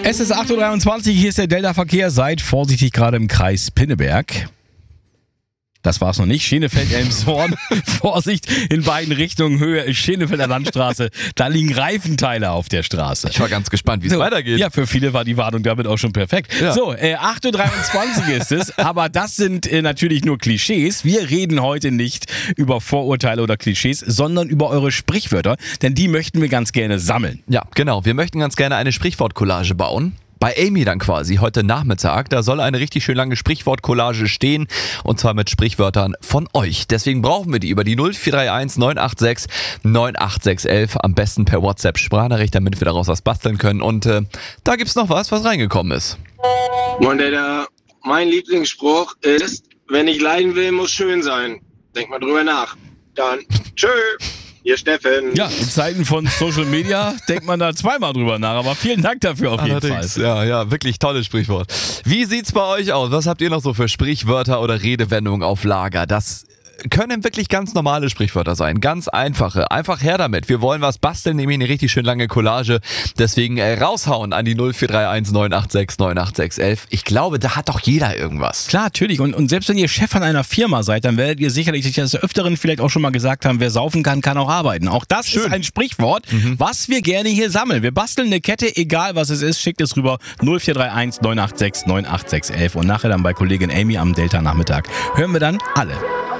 Es ist 8.23 Uhr, hier ist der Delta-Verkehr. Seid vorsichtig gerade im Kreis Pinneberg. Das war's noch nicht. Schenefeld-Elmshorn. Vorsicht in beiden Richtungen. Höhe Schenefelder Landstraße. Da liegen Reifenteile auf der Straße. Ich war ganz gespannt, wie es weitergeht. Ja, für viele war die Warnung damit auch schon perfekt. Ja. So, 8.23 Uhr ist es. Aber das sind natürlich nur Klischees. Wir reden heute nicht über Vorurteile oder Klischees, sondern über eure Sprichwörter. Denn die möchten wir ganz gerne sammeln. Ja, genau. Wir möchten ganz gerne eine Sprichwortcollage bauen. Bei Amy dann quasi heute Nachmittag, da soll eine richtig schön lange Sprichwortcollage stehen und zwar mit Sprichwörtern von euch. Deswegen brauchen wir die über die 0431 986 98611, am besten per WhatsApp-Sprachnachricht, damit wir daraus was basteln können. Und da gibt's noch was reingekommen ist. Moin, mein Lieblingsspruch ist, wenn ich leiden will, muss schön sein. Denk mal drüber nach. Dann tschö. Hier Steffen. Ja, in Zeiten von Social Media denkt man da zweimal drüber nach, aber vielen Dank dafür auf jeden Fall. Ja, wirklich tolles Sprichwort. Wie sieht's bei euch aus? Was habt ihr noch so für Sprichwörter oder Redewendungen auf Lager? Das können wirklich ganz normale Sprichwörter sein, ganz einfache. Einfach her damit. Wir wollen was basteln, nämlich eine richtig schön lange Collage. Deswegen raushauen an die 0431 986 98611. Ich glaube, da hat doch jeder irgendwas. Klar, natürlich. Und selbst wenn ihr Chef von einer Firma seid, dann werdet ihr sicherlich des Öfteren vielleicht auch schon mal gesagt haben, wer saufen kann, kann auch arbeiten. Auch das ist ein Sprichwort, was wir gerne hier sammeln. Wir basteln eine Kette, egal was es ist, schickt es rüber 0431 986 98611 und nachher dann bei Kollegin Amy am Delta-Nachmittag hören wir dann alle.